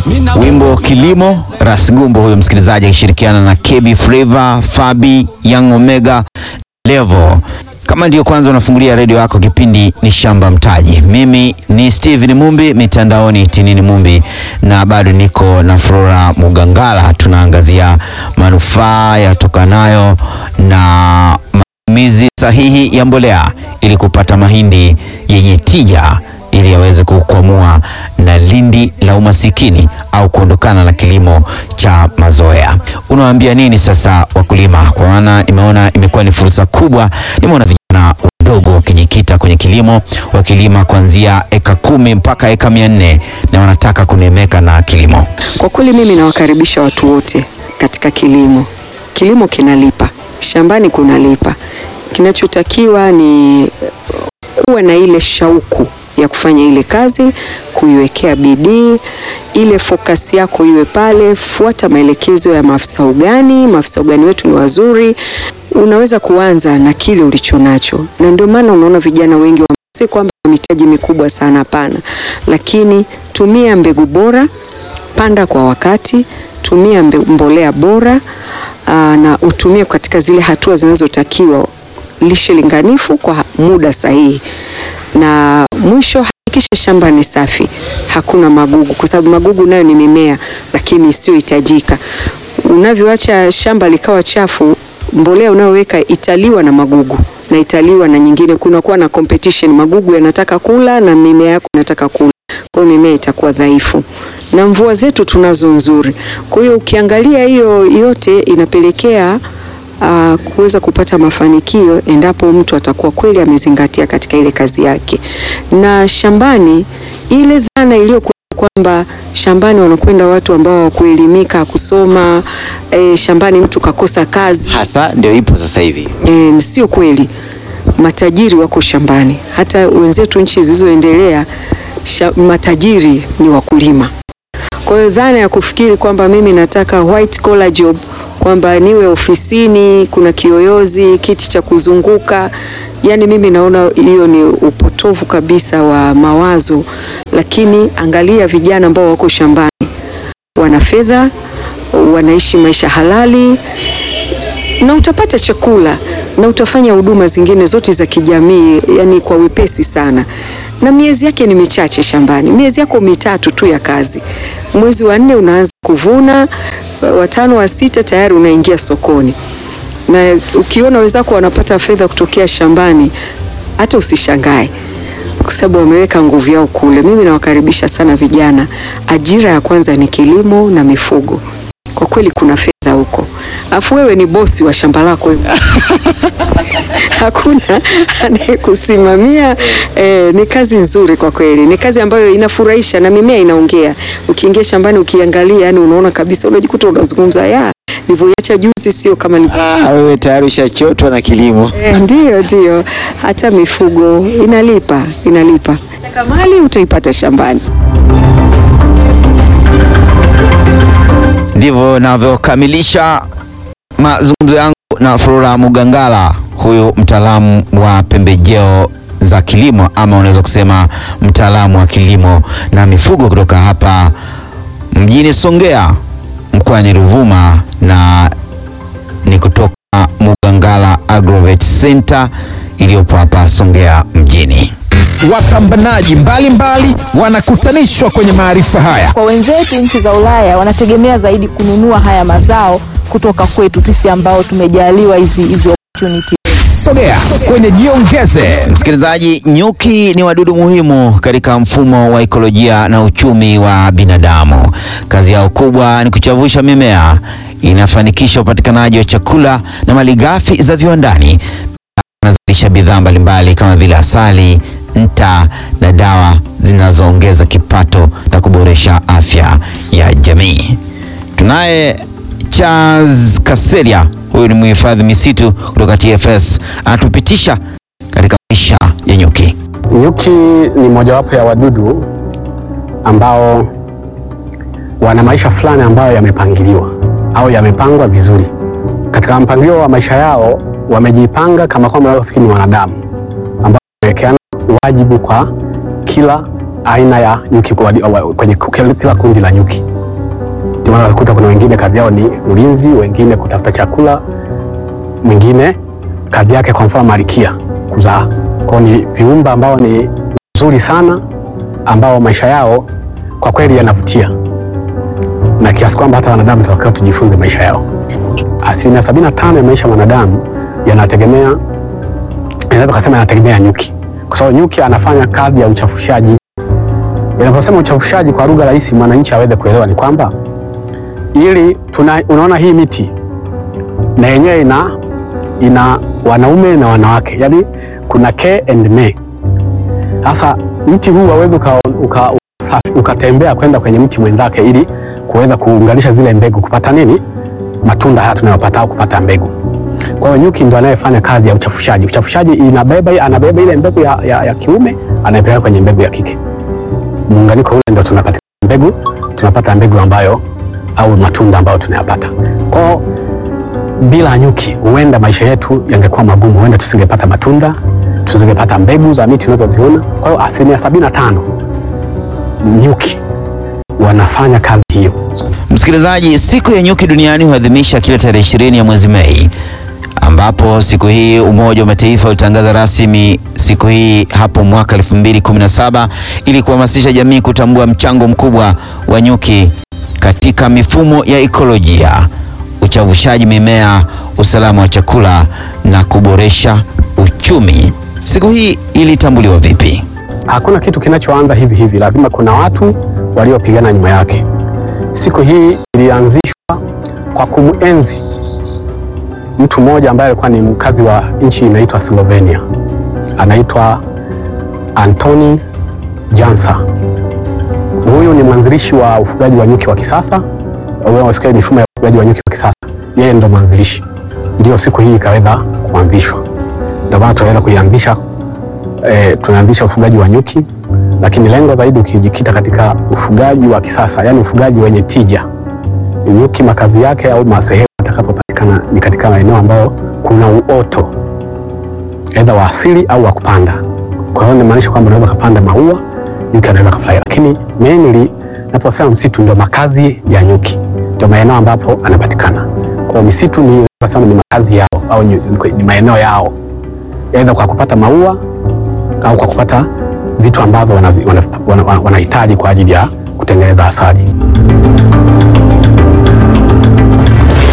Wimbo Kilimo, Ras Gumbo huyo msikilizaji akishirikiana na KB Flavor, Fabi, Young Omega, Level. Kama ndiyo kwanza unafungulia redio yako, kipindi ni Shamba Mtaji. Mimi ni Steven Mumbi, mitandaoni Tinini Mumbi, na bado niko na Flora Mugangala. Tunaangazia manufaa yatokanayo na matumizi sahihi ya mbolea ili kupata mahindi yenye tija, ili yaweze kukwamua na lindi la umasikini au kuondokana na kilimo cha mazoea. Unawaambia nini sasa wakulima? Kwa maana nimeona imekuwa ni fursa kubwa. Nimeona vijana wadogo wakijikita kwenye kilimo, wakilima kuanzia eka 10 mpaka eka 400 na wanataka kunemeka na kilimo. Kwa kweli mimi nawakaribisha watu wote katika kilimo. Kilimo kinalipa, shambani kunalipa. Kinachotakiwa ni kuwa na ile shauku ya kufanya ile kazi, kuiwekea bidii, ile focus yako iwe pale. Fuata maelekezo ya maafisa ugani. Maafisa ugani wetu ni wazuri. Unaweza kuanza na kile ulichonacho, na ndio maana unaona vijana wengi si kwamba mitaji mikubwa sana, hapana, lakini tumia mbegu bora, panda kwa wakati, tumia mbolea bora, na utumie katika zile hatua zinazotakiwa, lishe linganifu kwa muda sahihi, na mwisho hakikisha shamba ni safi, hakuna magugu, kwa sababu magugu nayo ni mimea lakini sio hitajika. Unavyoacha shamba likawa chafu, mbolea unayoweka italiwa na magugu na italiwa na nyingine, kunakuwa na competition, magugu yanataka kula na mimea yako inataka kula, kwa hiyo mimea itakuwa dhaifu. Na mvua zetu tunazo nzuri, kwa hiyo ukiangalia hiyo yote inapelekea kuweza kupata mafanikio endapo mtu atakuwa kweli amezingatia katika ile kazi yake. Na shambani, ile dhana iliyokuwa kwamba shambani wanakwenda watu ambao hawakuelimika, kusoma, shambani mtu kakosa kazi, Hasa ndio ipo sasa hivi. Sio kweli. Matajiri wako shambani. Hata wenzetu nchi zilizoendelea, matajiri ni wakulima. Kwa hiyo dhana ya kufikiri kwamba mimi nataka white collar job, kwamba niwe ofisini, kuna kiyoyozi, kiti cha kuzunguka, yani mimi naona hiyo ni upotovu kabisa wa mawazo. Lakini angalia vijana ambao wako shambani, wana fedha, wanaishi maisha halali, na utapata chakula na utafanya huduma zingine zote za kijamii, yani kwa wepesi sana. Na miezi yake ni michache shambani, miezi yako 3 tu ya kazi. Mwezi wa 4 unaanza kuvuna, wa 5 wa 6 tayari unaingia sokoni. Na ukiona wenzako wanapata fedha kutokea shambani, hata usishangae, kwa sababu wameweka nguvu yao kule. Mimi nawakaribisha sana vijana. Ajira ya kwanza ni kilimo na mifugo. Kwa kweli kuna fedha huko. Afu wewe ni bosi wa shamba lako. Hakuna anayekusimamia. Ni kazi nzuri kwa kweli. Ni kazi ambayo inafurahisha na mimea inaongea. Ukiingia shambani ukiangalia, yani unaona kabisa, unajikuta unazungumza, nilivyoacha juzi sio kama wewe tayari ushachotwa na kilimo. Ndio. Hata mifugo inalipa. Taka mali utaipata shambani. Ndivyo navyokamilisha mazungumzo yangu na Flora Mugangala, huyu mtaalamu wa pembejeo za kilimo, ama unaweza kusema mtaalamu wa kilimo na mifugo kutoka hapa mjini Songea, mkoani Ruvuma, na ni kutoka Mugangala Agrovet Center iliyopo hapa Songea mjini. Wapambanaji mbalimbali wanakutanishwa kwenye maarifa haya. Kwa wenzetu nchi za Ulaya wanategemea zaidi kununua haya mazao kutoka kwetu sisi ambao tumejaliwa hizi opportunity. Sogea kwenye Jiongeze. Msikilizaji, nyuki ni wadudu muhimu katika mfumo wa ekolojia na uchumi wa binadamu. Kazi yao kubwa ni kuchavusha mimea, inafanikisha upatikanaji wa chakula na malighafi za viwandani, wanazalisha bidhaa mbalimbali kama vile asali, nta na dawa zinazoongeza kipato na kuboresha afya ya jamii. Tunaye Charles Kaseria, huyu ni mhifadhi misitu kutoka TFS, anatupitisha katika maisha ya nyuki. Nyuki ni mojawapo ya wadudu ambao wana maisha fulani ambayo yamepangiliwa au yamepangwa vizuri. Katika mpangilio wa maisha yao wamejipanga kama kwamba wanafikiri ni wanadamu, ambao wamewekeana wajibu kwa kila aina ya nyuki kwenye kila kundi la nyuki. Ndio maana unakuta kuna wengine kazi yao ni ulinzi, wengine kutafuta chakula, mwingine kazi yake kwa mfano malikia kuzaa. Kwa ni viumbe ambao ni nzuri sana, ambao maisha yao kwa kweli yanavutia, na kiasi kwamba hata wanadamu tunatakiwa tujifunze maisha yao. 75% ya maisha ya wanadamu yanategemea, inaweza kusema yanategemea nyuki, kwa sababu nyuki anafanya kazi ya uchafushaji. Inaposema uchafushaji kwa lugha rahisi mwananchi aweze kuelewa ni kwamba unaona hii miti na yenyewe ina wanaume na wanawake, yani kuna ke and me. Sasa mti huu hauwezi ukatembea kwenda kwenye mti mwenzake ili kuweza kuunganisha zile mbegu kupata nini, matunda haya tunayopata au kupata mbegu. Kwa hiyo nyuki ndo anayefanya kazi ya uchafushaji. Uchafushaji anabeba ile mbegu ya kiume anaipeleka kwenye mbegu ya kike. Muunganiko ule ndo tunapata mbegu ambayo au matunda ambayo tunayapata. Kwa hiyo bila nyuki huenda maisha yetu yangekuwa magumu, huenda tusingepata matunda, tusingepata mbegu za miti tunazoziona. Kwa hiyo 75% nyuki wanafanya kazi hiyo. Msikilizaji, siku ya nyuki duniani huadhimisha kila tarehe 20 ya mwezi Mei, ambapo siku hii Umoja wa Mataifa ulitangaza rasmi siku hii hapo mwaka 2017 ili kuhamasisha jamii kutambua mchango mkubwa wa nyuki katika mifumo ya ekolojia, uchavushaji mimea, usalama wa chakula na kuboresha uchumi. Siku hii ilitambuliwa vipi? Hakuna kitu kinachoanza hivi hivi, lazima kuna watu waliopigana nyuma yake. Siku hii ilianzishwa kwa kumuenzi mtu mmoja ambaye alikuwa ni mkazi wa nchi inaitwa Slovenia, anaitwa Antoni Jansa. Huyu ni mwanzilishi wa ufugaji wa nyuki wa kisasa, au mifumo ya ufugaji wa nyuki wa kisasa. Yeye ndo mwanzilishi, ndio siku hii ikaweza kuanzishwa. Ndio maana tunaweza kuianzisha, tunaanzisha ufugaji wa nyuki, lakini lengo zaidi ukijikita katika ufugaji wa kisasa, yani ufugaji wenye tija. Nyuki makazi yake au masehemu atakapopatikana ni katika maeneo ambayo kuna uoto aidha wa asili au wa kupanda. Kwa hiyo inamaanisha kwamba unaweza kupanda maua, nyuki anaweza kufly, lakini mainly naposema msitu ndio makazi ya nyuki, ndio maeneo ambapo anapatikana. Kwa misitu ni nasema ni makazi yao au ni maeneo yao, aidha kwa kupata maua au kwa kupata vitu ambavyo wanahitaji kwa ajili ya kutengeneza asali.